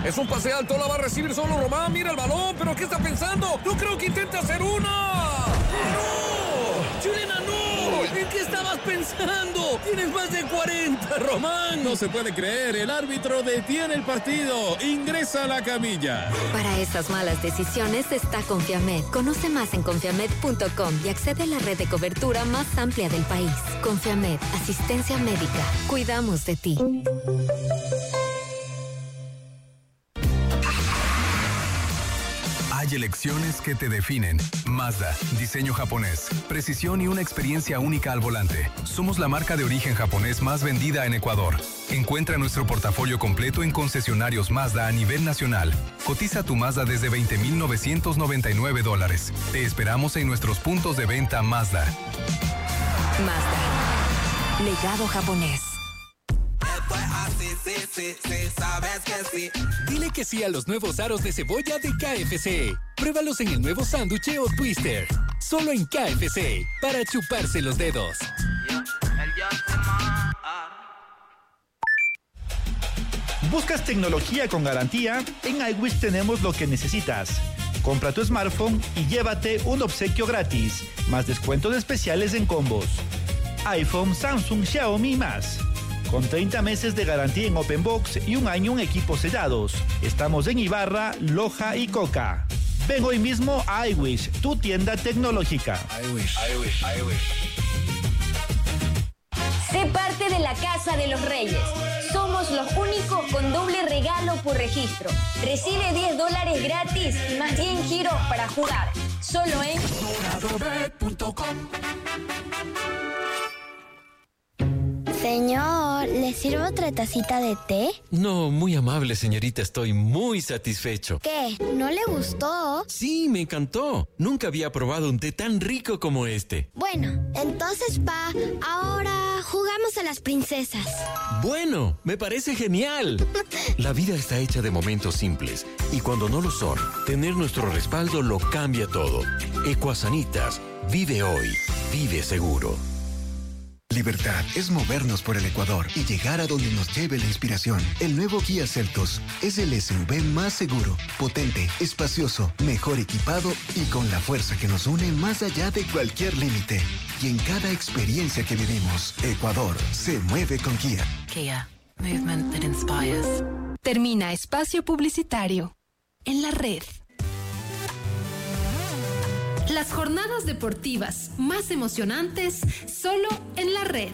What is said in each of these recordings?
Es un pase alto, la va a recibir solo Román. Mira el balón, pero ¿qué está pensando? No creo que intente hacer una. ¡No! ¡Chilena, no! ¿En qué estabas pensando? Tienes más de 40, Román. No se puede creer, el árbitro detiene el partido. Ingresa a la camilla. Para esas malas decisiones está Confiamed. Conoce más en confiamed.com y accede a la red de cobertura más amplia del país. Confiamed, asistencia médica. Cuidamos de ti. Hay elecciones que te definen. Mazda, diseño japonés, precisión y una experiencia única al volante. Somos la marca de origen japonés más vendida en Ecuador. Encuentra nuestro portafolio completo en concesionarios Mazda a nivel nacional. Cotiza tu Mazda desde $20,999. Te esperamos en nuestros puntos de venta Mazda. Mazda, legado japonés. Sí, sabes que sí. Dile que sí a los nuevos aros de cebolla de KFC. Pruébalos en el nuevo sándwich o twister. Solo en KFC, para chuparse los dedos. ¿Buscas tecnología con garantía? En iWish tenemos lo que necesitas. Compra tu smartphone y llévate un obsequio gratis, más descuentos especiales en combos. iPhone, Samsung, Xiaomi y más. Con 30 meses de garantía en Open Box y un año en equipos sellados. Estamos en Ibarra, Loja y Coca. Ven hoy mismo a iWish, tu tienda tecnológica. iWish. Sé parte de la Casa de los Reyes. Somos los únicos con doble regalo por registro. Recibe $10 gratis y más 100 giros para jugar. Solo en doradobet.com. Señor, ¿le sirvo otra tacita de té? No, muy amable, señorita. Estoy muy satisfecho. ¿Qué? ¿No le gustó? Sí, me encantó. Nunca había probado un té tan rico como este. Bueno, entonces, ahora jugamos a las princesas. Bueno, me parece genial. La vida está hecha de momentos simples. Y cuando no lo son, tener nuestro respaldo lo cambia todo. Ecuasanitas. Vive hoy. Vive seguro. Libertad es movernos por el Ecuador y llegar a donde nos lleve la inspiración. El nuevo Kia Seltos es el SUV más seguro, potente, espacioso, mejor equipado y con la fuerza que nos une más allá de cualquier límite. Y en cada experiencia que vivimos, Ecuador se mueve con Kia. Kia, movement that inspires. Termina espacio publicitario. En la red. Las jornadas deportivas más emocionantes solo en la red.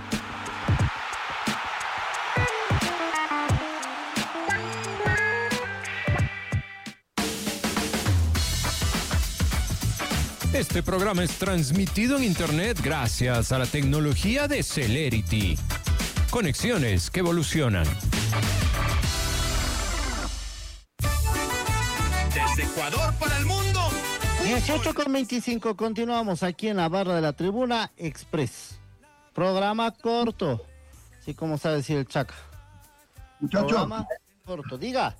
Este programa es transmitido en internet gracias a la tecnología de Celerity. Conexiones que evolucionan. Desde Ecuador para el mundo. 18:25, continuamos aquí en la barra de la Tribuna Express. Programa corto, así como sabe decir el Chaca. Muchacho. Programa corto, diga.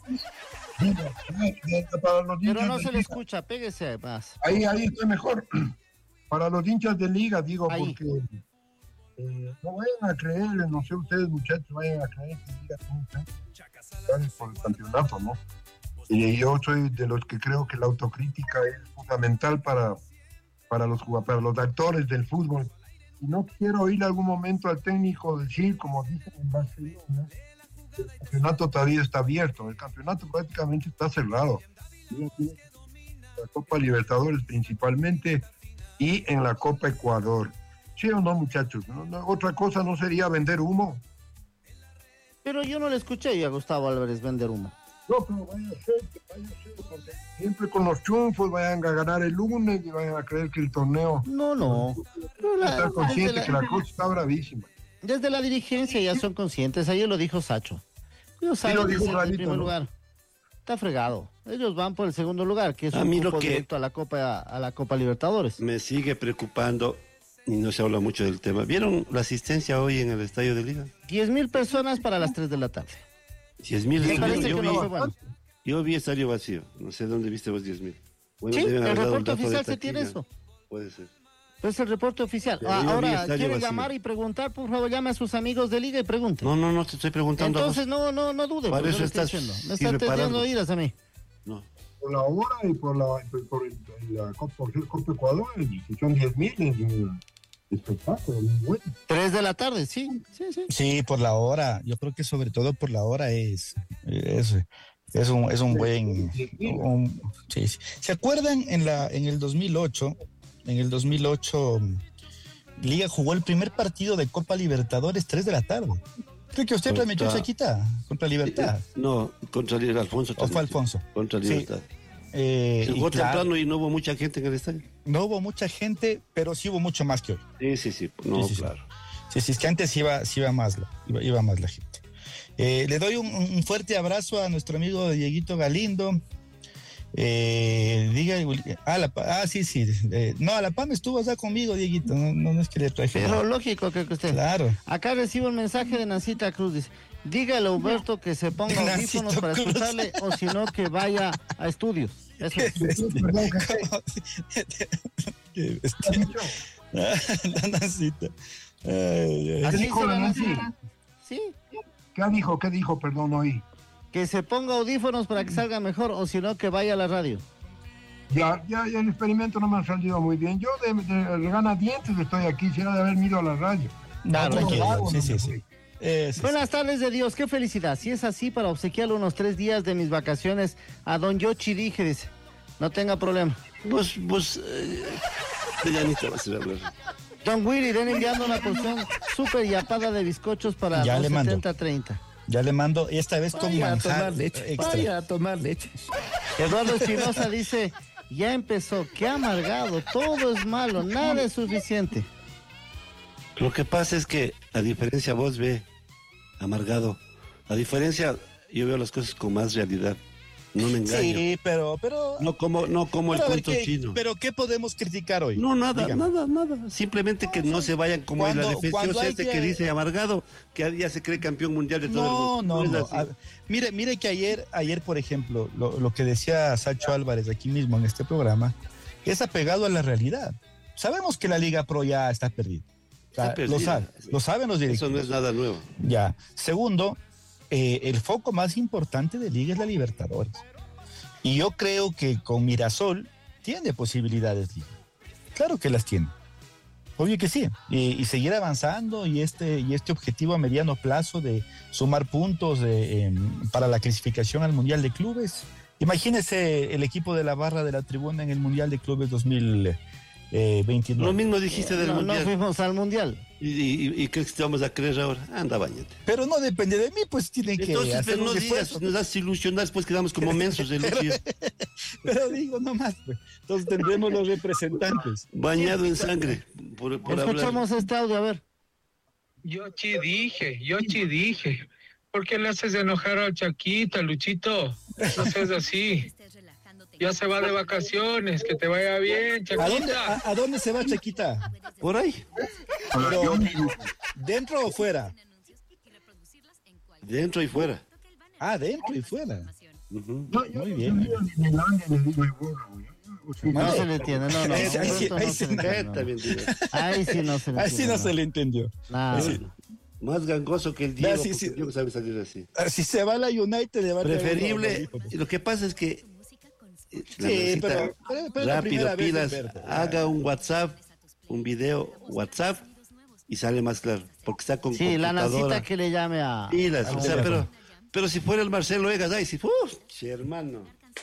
Pero no se le escucha, pégese más. Ahí estoy mejor. Para los hinchas de liga, digo, ahí. Porque no vayan a creer, no sé ustedes muchachos, vayan a creer que liga por el campeonato, ¿no? Y yo soy de los que creo que la autocrítica es fundamental para los actores del fútbol. Y no quiero oír algún momento al técnico decir, como dicen en Barcelona, que el campeonato todavía está abierto. El campeonato prácticamente está cerrado. La Copa Libertadores principalmente y en la Copa Ecuador. ¿Sí o no, muchachos? Otra cosa no sería vender humo. Pero yo no le escuché a Gustavo Álvarez vender humo. No, pero vaya a ser, porque siempre con los triunfos vayan a ganar el lunes y vayan a creer que el torneo... No. Estar consciente que la cosa está bravísima. Desde la dirigencia ya son conscientes, ayer lo dijo Sacho. Ellos saben que en el primer lugar está fregado. Ellos van por el segundo lugar, que es un cupo directo a la Copa Libertadores. Me sigue preocupando, y no se habla mucho del tema. ¿Vieron la asistencia hoy en el estadio de Liga? 10,000 personas para las 3 de la tarde. 10,000. Yo vi estadio vacío. No sé dónde viste vos 10,000. Bueno, sí, el reporte oficial se tiene eso. Puede ser. Es el reporte oficial. Ahora, ¿quiere llamar y preguntar? Por favor, llame a sus amigos de Liga y pregunte. No, te estoy preguntando. Entonces, no dude. Para eso estás me está teniendo oídas a mí. No. Por la hora y por la Copa Ecuador, son 10.000 espectáculo, muy bueno. 3 de la tarde, sí. Sí, por la hora. Yo creo que sobre todo por la hora es un buen... sí. ¿Se acuerdan en el 2008? En el 2008, Liga jugó el primer partido de Copa Libertadores 3 de la tarde. Creo que usted transmitió Chaquita contra Libertad. No, contra Alfonso. ¿O fue Alfonso? Contra Libertad. Sí. Jugó temprano y no hubo mucha gente en el estadio. No hubo mucha gente, pero sí hubo mucho más que hoy. Sí. No, sí, claro. Sí, es que antes iba más la gente. Le doy un fuerte abrazo a nuestro amigo Dieguito Galindo. Sí. No, a la PAM estuvo allá conmigo, Dieguito. No es que le traje. Pero lógico que usted. Claro. Acá recibo un mensaje de Nancita Cruz. Dice: dígale a Humberto que se ponga audífonos para escucharle, o si no, que vaya a estudios. Eso es. La Nancita. ¿Así dijo la Nancita? Sí. ¿Qué dijo? Perdón, oí. Que se ponga audífonos para que salga mejor, o si no, que vaya a la radio. Ya el experimento no me ha salido muy bien. Yo de ganadientes estoy aquí, quisiera de haber ido a la radio. Sí. Buenas tardes de Dios, qué felicidad. Si es así, para obsequiarle unos 3 días de mis vacaciones a don Yochi, dije, dice, no tenga problema. Ya ni te vas a hablar. Don Willy, ven enviando una porción súper yapada de bizcochos para 270-30. Ya le mando, esta vez con manjar extra. Vaya a tomar leche. Eduardo Espinosa dice, ya empezó, qué amargado, todo es malo, nada es suficiente. Lo que pasa es que, a diferencia vos ve, amargado, a diferencia, yo veo las cosas con más realidad. No me engaño. Sí, pero... No como el cuento chino. Pero ¿qué podemos criticar hoy? No, nada. Simplemente que no se vayan como la defensión que dice amargado, que ya se cree campeón mundial de todo el mundo. No. Mire que ayer, por ejemplo, lo que decía Sacho Álvarez aquí mismo en este programa, es apegado a la realidad. Sabemos que la Liga Pro ya está perdida. Lo saben los directivos. Eso no es nada nuevo. Ya. Segundo, el foco más importante de Liga es la Libertadores. Y yo creo que con Mirasol tiene posibilidades Liga. Claro que las tiene. Obvio que sí. Y seguir avanzando y este objetivo a mediano plazo de sumar puntos para la clasificación al Mundial de Clubes. Imagínese el equipo de la barra de la tribuna en el Mundial de Clubes 2029. Lo mismo dijiste del Mundial. No fuimos al Mundial. ¿Y crees que te vamos a creer ahora? Anda, bañate. Pero no depende de mí, pues tienen que hacer un esfuerzo. Nos das ilusionar, después quedamos como mensos de Lucio. Pero digo, no más, pues. Entonces tendremos los representantes. Bañado en sangre. Por escuchamos este audio, a ver. Yo sí dije. ¿Por qué le haces enojar a Chaquita, Luchito? No seas así. Ya se va de vacaciones, que te vaya bien, Chaquita. ¿A dónde se va Chaquita? Por ahí. Pero, ¿dentro o fuera? Dentro y fuera. Dentro y fuera. Muy bien. No se le entiende, no. Ahí sí no se le entiende. Ahí sí no se le entendió. Más gangoso que el Diego, yo sabe salir así. Si se va a la United, le va a preferible. Lo que pasa es que pero rápido, pilas, haga un WhatsApp, un video WhatsApp y sale más claro, porque está con computadora. La Nancita que le llame a... Pilas, pero si fuera el Marcelo Egas, ahí sí, hermano,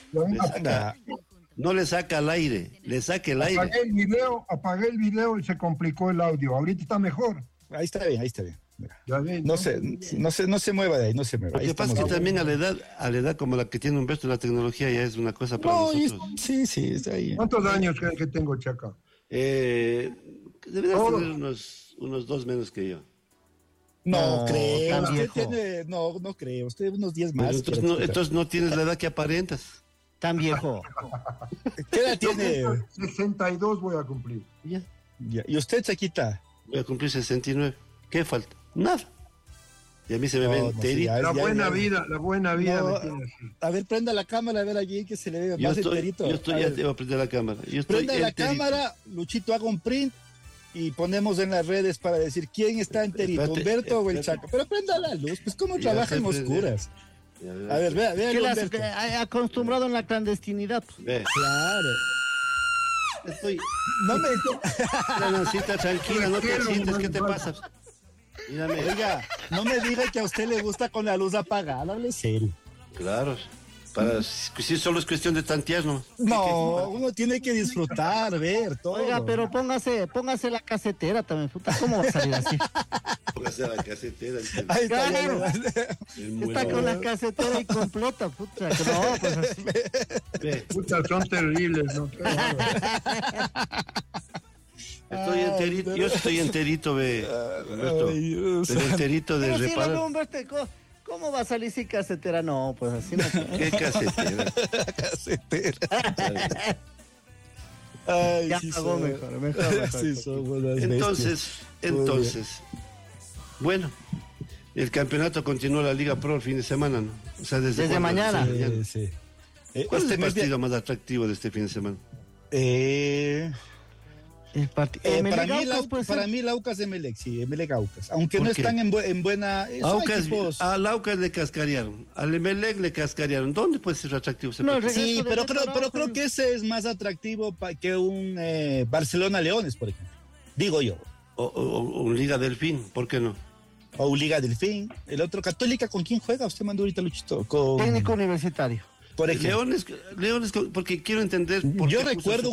no le saca al aire, le saque el aire. Apagué el video y se complicó el audio, ahorita está mejor. Ahí está bien. No se mueva de ahí, no se mueva. Lo que pasa es que también a la edad como la que tiene Humberto, la tecnología ya es una cosa para nosotros. Sí, está ahí. ¿Cuántos años creen que tengo, Chaca? Deberías tener unos 2 menos que yo. No creo. Usted tiene, no creo. Usted unos 10 más. Entonces no tienes la edad que aparentas. Tan viejo. ¿Qué edad tiene? 62 voy a cumplir. Ya. ¿Y usted, Chaquita? Voy a cumplir 69. ¿Qué falta? Nada. Y a mí se me ve enterito. La buena vida me tiene así. A ver, prenda la cámara, a ver allí que se le ve más enterito. Ya te voy a prender la cámara. Prenda la cámara, Luchito, haga un print y ponemos en las redes para decir quién está enterito, Humberto o el Chaco. Pero prenda la luz, pues cómo trabaja en oscuras. A ver, vea Humberto. Acostumbrado en la clandestinidad. Claro. No me... Renancita, tranquila, no te excites, ¿qué te pasa? Mírame. Oiga, no me diga que a usted le gusta con la luz apagada, hable serio. Claro, si solo es cuestión de tantear, ¿no? No, uno tiene que disfrutar, ver todo. Oiga, pero póngase la casetera también, puta, ¿cómo va a salir así? Póngase la casetera. Ay, claro. Está con la casetera y completa, puta. No, pues así. Puta, son terribles, ¿no? Estoy enterito, yo estoy enterito, Humberto. Pero enterito de reparar. ¿Cómo va a salir sin casetera? No, pues así no. ¿Qué casetera? Ay, ya sí pagó mejor. Sí, somos las entonces, bueno, el campeonato continúa la Liga Pro el fin de semana, ¿no? O sea, desde mañana. Sí. ¿Cuál es el partido más atractivo de este fin de semana? Para mí Laucas Emelec, sí, Emelec Aucas, aunque no están en buena... Al Aucas le cascarearon, al Emelec le cascarearon. ¿Dónde puede ser atractivo ese partido? Sí, pero creo que ese es más atractivo que un Barcelona-Leones, por ejemplo. Digo yo. O un Liga Delfín, ¿por qué no? O un Liga Delfín. El otro Católica, ¿con quién juega? Usted mandó ahorita, Luchito. Con... Técnico Universitario. Por ejemplo. Leones, porque quiero entender por qué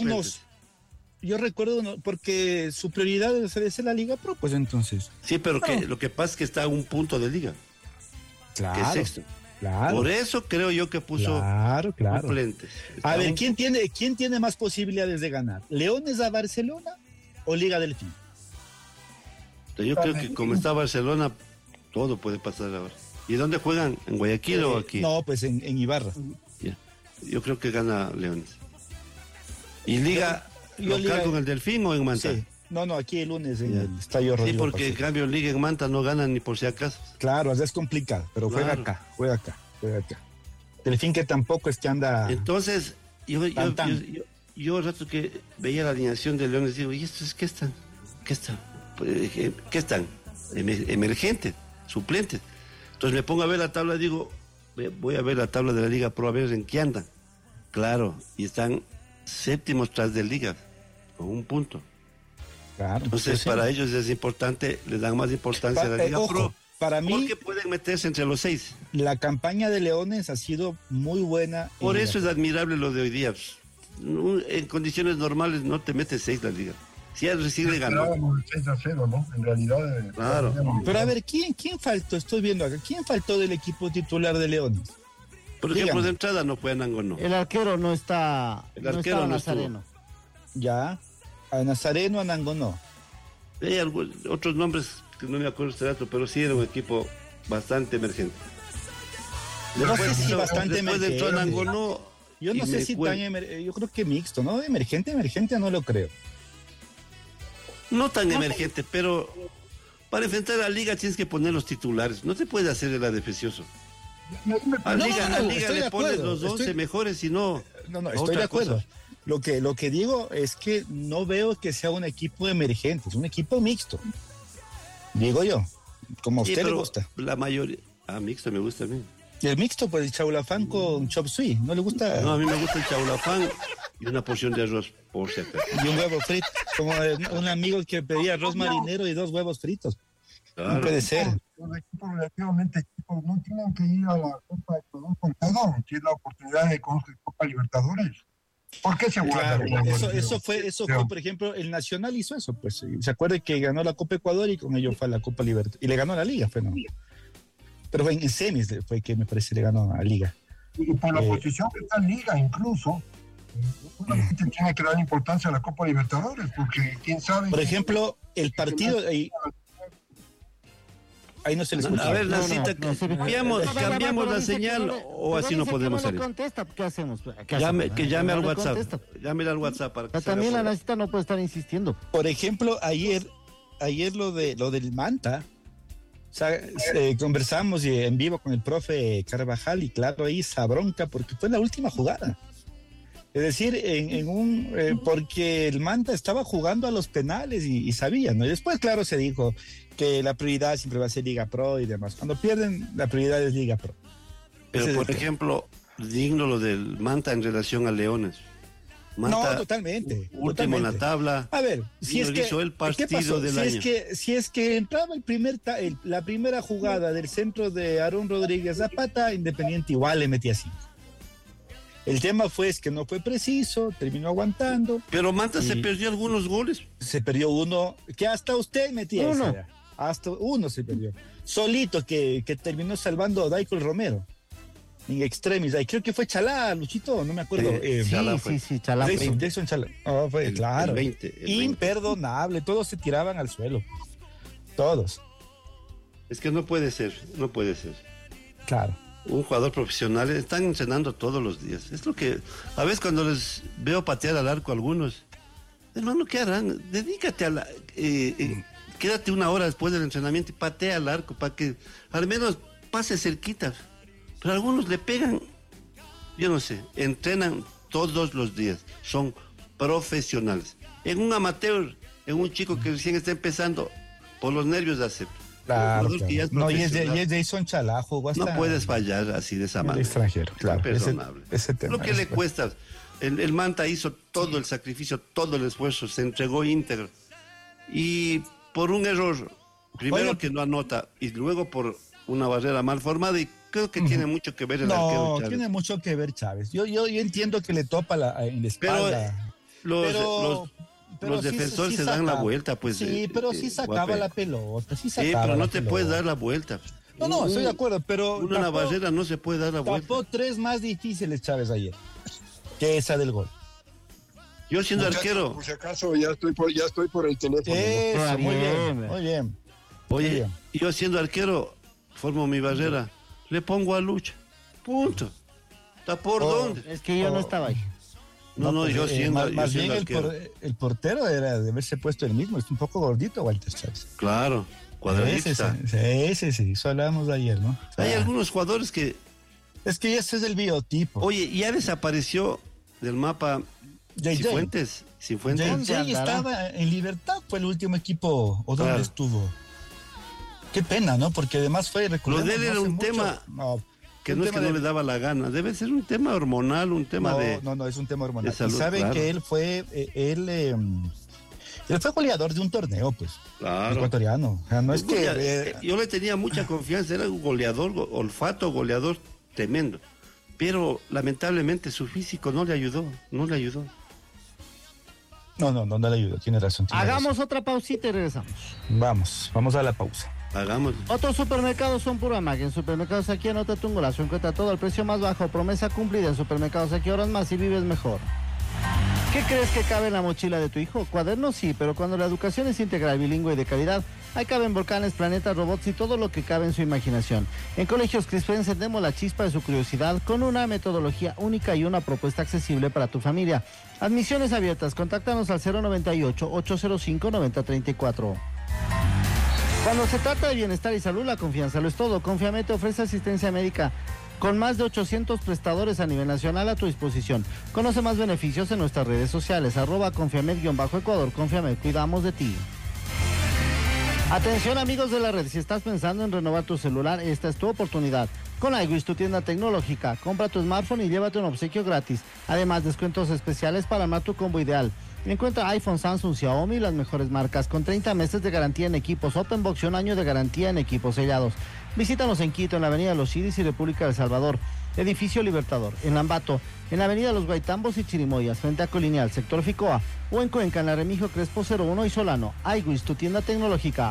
Yo recuerdo porque su prioridad es la Liga Pro, pues entonces. Sí, pero lo que pasa es que está a un punto de Liga. Claro. Que es sexto. Claro. Por eso creo yo que puso suplentes. A ver, ¿quién tiene más posibilidades de ganar? ¿Leones a Barcelona o Liga Delfín? Yo creo que como está Barcelona, todo puede pasar ahora. ¿Y dónde juegan? ¿En Guayaquil o aquí? No, pues en Ibarra. Yo creo que gana Leones. ¿Y Liga local con el Delfín o en Manta? Sí. No, aquí el lunes en el Estadio Rodrigo. Sí, porque en cambio Liga en Manta no ganan ni por si acaso. Claro, es complicado, pero juega acá. Delfín que tampoco es que anda... Entonces, yo rato que veía la alineación de Leones, digo, ¿y estos qué están? ¿Qué están? Emergentes, suplentes. Entonces me pongo a ver la tabla y digo, voy a ver la tabla de la Liga Pro a ver en qué andan. Claro, y están séptimos tras de Liga, con un punto. Claro, entonces para ellos es importante, les dan más importancia a la Liga Pro. Para mí, porque pueden meterse entre los 6. La campaña de Leones ha sido muy buena. Por eso es admirable lo de hoy día. En condiciones normales no te metes 6 la Liga. Si ya recién le ganó. 6-0, ¿no? En realidad. Claro. Pero a ver, ¿quién faltó? Estoy viendo acá. ¿Quién faltó del equipo titular de Leones? Por ejemplo, de entrada no pueden Anangonó. El arquero no está. El arquero no Nazareno. Ya. A Nazareno, Anangonó. Hay otros nombres que no me acuerdo este dato, pero sí era un equipo bastante emergente. No sé si bastante emergente. Entró Anangonó. Yo no sé si tan yo creo que mixto, ¿no? Emergente no lo creo. No tan emergente, pero para enfrentar a la Liga tienes que poner los titulares. No te puedes hacer el adefesioso. A la Liga le pones los 11 mejores y no. No, estoy de acuerdo. Lo que digo es que no veo que sea un equipo emergente, es un equipo mixto. Digo yo, como a usted le gusta. La mayoría. Mixto me gusta a mí. Y el mixto, pues el chaulafán con chop suey, ¿no le gusta? No, a mí me gusta el chaulafán y una porción de arroz, por si acaso. Y un huevo frito, como un amigo que pedía arroz marinero y 2 huevos fritos. Claro. No puede ser. Los equipos relativamente chicos no tienen que ir a la Copa de Ecuador con todo, tienen la oportunidad de conocer Copa Libertadores. ¿Por qué se guarda? Claro, eso fue, por ejemplo, el Nacional hizo eso, pues. Se acuerda que ganó la Copa Ecuador y con ello fue a la Copa Libertadores. Y le ganó a la Liga, fue, ¿no? Pero fue en semis, fue que me parece le ganó a la Liga. Y por la posición que está en Liga, incluso, solamente tiene que dar importancia a la Copa Libertadores, porque quién sabe. Por ejemplo, el partido ahí no se les escucha. A ver, la cita, cambiamos la señal o así no podemos salir. ¿Qué hacemos? Que llame al WhatsApp. Llámele al WhatsApp para que también la Nacita no puede estar insistiendo. Por ejemplo, ayer lo del Manta, o sea, conversamos en vivo con el profe Carvajal y claro, ahí esa bronca porque fue la última jugada. Es decir, porque el Manta estaba jugando a los penales y sabía, ¿no? Y después, claro, se dijo que la prioridad siempre va a ser Liga Pro y demás. Cuando pierden, la prioridad es Liga Pro. Pero, por ejemplo, digno lo del Manta en relación a Leones. Manta, no, totalmente. Último en la tabla. A ver, si es que hizo el partido del año. Si es que entraba la primera jugada del centro de Aarón Rodríguez Zapata, Independiente igual le metía 5. El tema fue que no fue preciso, terminó aguantando. Pero Manta se perdió algunos goles. Se perdió uno, que hasta usted metía uno. Hasta uno se perdió. Solito que terminó salvando a Daikol Romero. En extremis, creo que fue Chalá, Luchito, no me acuerdo. Sí, Chalá. Jason Chalá. Oh, fue, claro. El 20. Imperdonable, todos se tiraban al suelo. Todos. Es que no puede ser. Claro. Un jugador profesional, están entrenando todos los días. Es lo que, a veces cuando les veo patear al arco a algunos, hermano, ¿qué harán? Dedícate a quédate una hora después del entrenamiento y patea al arco para que al menos pase cerquita. Pero algunos le pegan, yo no sé, entrenan todos los días, son profesionales. En un amateur, en un chico que recién está empezando, por los nervios hace. Claro. No, y es Jason Chalá, jugó hasta... No puedes fallar así de esa manera. El extranjero, claro. Imperdonable. Ese tema, lo que le cuesta, el Manta hizo todo el sacrificio, todo el esfuerzo, se entregó íntegro. Y por un error, primero que no anota, y luego por una barrera mal formada, y creo que tiene mucho que ver el arquero Chávez. No, tiene mucho que ver Chávez. Yo entiendo que le topa en la espalda. Pero los defensores se dan la vuelta, pues. Sí, pero sí sacaba la pelota, pero no te puedes dar la vuelta. No, estoy de acuerdo, pero... Una barrera no se puede dar la vuelta. Tapó 3 más difíciles Chávez ayer, que esa del gol. Yo siendo arquero... Por si acaso, ya estoy por el teléfono. Eso, muy bien. Oye, yo siendo arquero, formo mi barrera, le pongo a Lucha. Punto. ¿Está por dónde? Es que yo no estaba ahí. No, yo siendo más bien el portero era de haberse puesto el mismo. Es un poco gordito Walter Chávez. Claro, cuadradista. Sí, eso hablábamos ayer, ¿no? Hay algunos jugadores que... Es que ese es el biotipo. Oye, ya desapareció del mapa Cifuentes. Jay estaba en Libertad, fue el último equipo, ¿o dónde estuvo? Qué pena, ¿no? Porque además fue... Lo de él era un tema... Que no es que no le daba la gana, debe ser un tema hormonal, un tema de... No, es un tema hormonal. Salud, y saben que él fue, él fue goleador de un torneo, pues. Claro. Ecuatoriano. O sea, no es que... yo le tenía mucha confianza, era un goleador, goleador tremendo. Pero lamentablemente su físico no le ayudó. No le ayudó, tiene razón. Hagamos otra pausita y regresamos. Vamos a la pausa. Hagamos. Otros supermercados son pura magia. En Supermercados Aquí anota tu golazo, encuentra todo al precio más bajo, promesa cumplida. En Supermercados Aquí horas más y vives mejor. ¿Qué crees que cabe en la mochila de tu hijo? Cuadernos sí, pero cuando la educación es integral, bilingüe y de calidad, ahí caben volcanes, planetas, robots y todo lo que cabe en su imaginación. En Colegios Crispe encendemos la chispa de su curiosidad con una metodología única y una propuesta accesible para tu familia. Admisiones abiertas, contáctanos al 098-805-9034. Cuando se trata de bienestar y salud, la confianza lo es todo. Confiamed te ofrece asistencia médica con más de 800 prestadores a nivel nacional a tu disposición. Conoce más beneficios en nuestras redes sociales, @Confiamed_Ecuador. Confiamed, cuidamos de ti. Atención amigos de la red, si estás pensando en renovar tu celular, esta es tu oportunidad. Con iWish, tu tienda tecnológica, compra tu smartphone y llévate un obsequio gratis. Además, descuentos especiales para armar tu combo ideal. Encuentra iPhone, Samsung, Xiaomi, las mejores marcas, con 30 meses de garantía en equipos OpenBox y un año de garantía en equipos sellados. Visítanos en Quito, en la avenida Los Iris y República de El Salvador. Edificio Libertador, en Lambato, en la avenida Los Guaitambos y Chirimoyas, frente a Colineal, sector Ficoa, o en Cuenca, en la Remigio Crespo 01 y Solano. iWish, tu tienda tecnológica.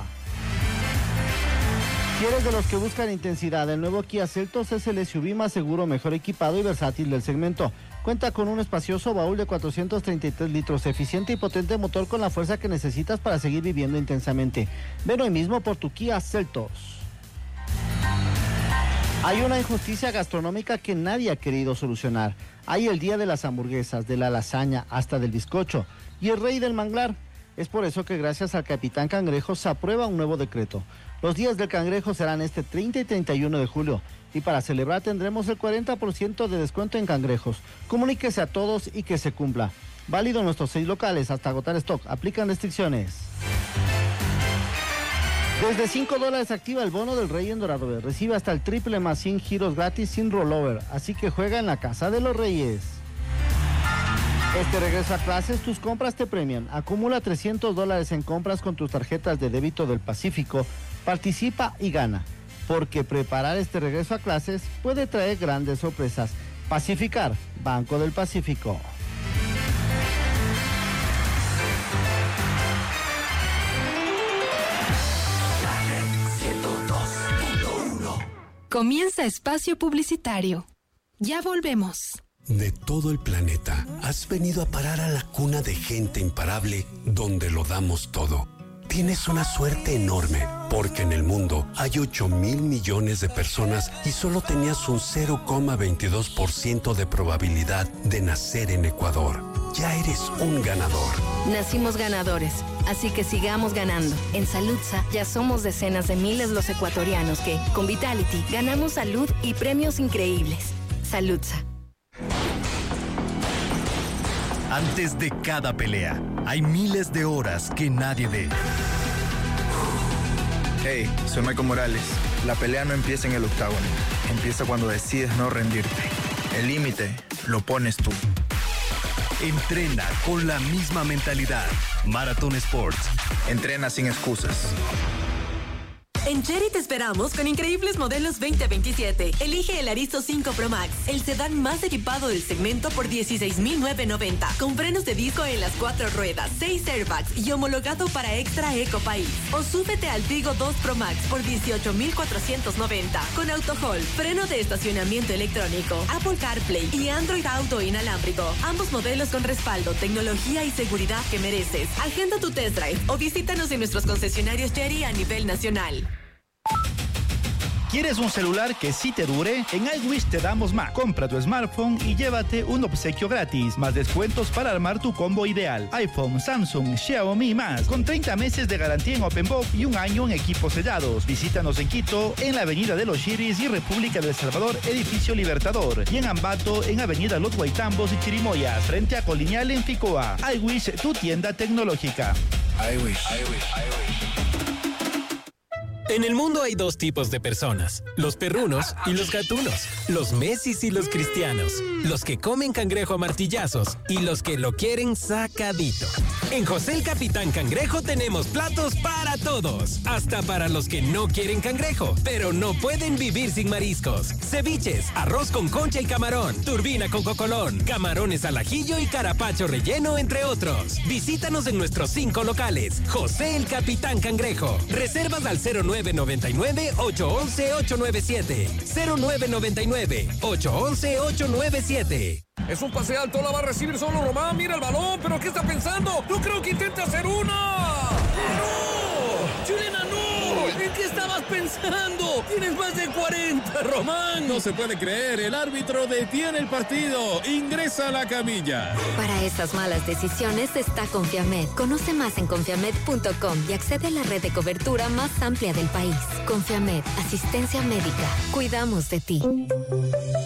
Si eres de los que buscan intensidad, el nuevo Kia Seltos es el SUV más seguro, mejor equipado y versátil del segmento. Cuenta con un espacioso baúl de 433 litros, eficiente y potente motor con la fuerza que necesitas para seguir viviendo intensamente. Ven hoy mismo por tu Kia Seltos. Hay una injusticia gastronómica que nadie ha querido solucionar. Hay el día de las hamburguesas, de la lasaña, hasta del bizcocho, y el rey del manglar. Es por eso que gracias al Capitán Cangrejo se aprueba un nuevo decreto. Los días del cangrejo serán este 30 y 31 de julio. Y para celebrar tendremos el 40% de descuento en cangrejos. Comuníquese a todos y que se cumpla. Válido en nuestros 6 locales hasta agotar stock. Aplican restricciones. Desde $5 activa el bono del Rey en Dorado B. Recibe hasta el triple más 100 giros gratis sin rollover. Así que juega en la Casa de los Reyes. Este regreso a clases, tus compras te premian. Acumula $300 en compras con tus tarjetas de débito del Pacífico. Participa y gana. Porque preparar este regreso a clases puede traer grandes sorpresas. Pacificar, Banco del Pacífico. Comienza espacio publicitario. Ya volvemos. De todo el planeta, has venido a parar a la cuna de gente imparable donde lo damos todo. Tienes una suerte enorme, porque en el mundo hay 8,000 millones de personas y solo tenías un 0,22% de probabilidad de nacer en Ecuador. Ya eres un ganador. Nacimos ganadores, así que sigamos ganando. En Saludsa ya somos decenas de miles los ecuatorianos que, con Vitality, ganamos salud y premios increíbles. Saludsa. Antes de cada pelea, hay miles de horas que nadie ve. Hey, soy Michael Morales. La pelea no empieza en el octágono. Empieza cuando decides no rendirte. El límite lo pones tú. Entrena con la misma mentalidad. Marathon Sports. Entrena sin excusas. En Chery te esperamos con increíbles modelos 2027. Elige el Arizo 5 Pro Max, el sedán más equipado del segmento por $16,990. Con frenos de disco en las 4 ruedas, 6 airbags y homologado para Extra Eco País. O súbete al Tigo 2 Pro Max por $18,490. Con Auto Hold, freno de estacionamiento electrónico, Apple CarPlay y Android Auto inalámbrico. Ambos modelos con respaldo, tecnología y seguridad que mereces. Agenda tu test drive o visítanos en nuestros concesionarios Chery a nivel nacional. ¿Quieres un celular que sí te dure? En iWish te damos más. Compra tu smartphone y llévate un obsequio gratis, más descuentos para armar tu combo ideal. iPhone, Samsung, Xiaomi y más, con 30 meses de garantía en OpenBox y un año en equipos sellados. Visítanos en Quito, en la Avenida de los Chiris y República del Salvador, Edificio Libertador. Y en Ambato, en Avenida Los Guaitambos y Chirimoyas, frente a Coliñal en Ficoa. iWish, tu tienda tecnológica. iWish. En el mundo hay 2 tipos de personas, los perrunos y los gatunos, los Messis y los cristianos, los que comen cangrejo a martillazos y los que lo quieren sacadito. En José el Capitán Cangrejo tenemos platos para todos, hasta para los que no quieren cangrejo, pero no pueden vivir sin mariscos. Ceviches, arroz con concha y camarón, turbina con cocolón, camarones al ajillo y carapacho relleno, entre otros. Visítanos en nuestros 5 locales. José el Capitán Cangrejo. Reservas al 0999-811-897. 0999-811-897. Es un pase alto, la va a recibir solo Román. Mira el balón, pero ¿qué está pensando? Yo creo que intenta hacer una. ¡No! ¡Chilena, no! ¿En qué estabas pensando? Tienes más de 40, Román. No se puede creer, el árbitro detiene el partido. Ingresa a la camilla. Para estas malas decisiones está Confiamed. Conoce más en confiamed.com y accede a la red de cobertura más amplia del país. Confiamed, asistencia médica. Cuidamos de ti.